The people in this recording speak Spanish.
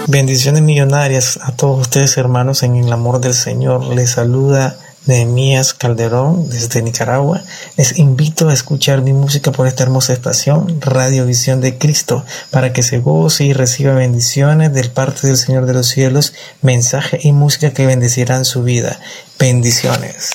Bendiciones millonarias a todos ustedes, hermanos, en el amor del Señor. Les saluda Nehemías Calderón desde Nicaragua. Les invito a escuchar mi música por esta hermosa estación, Radio Visión de Cristo, para que se goce y reciba bendiciones del parte del Señor de los cielos, mensaje y música que bendecirán su vida. Bendiciones.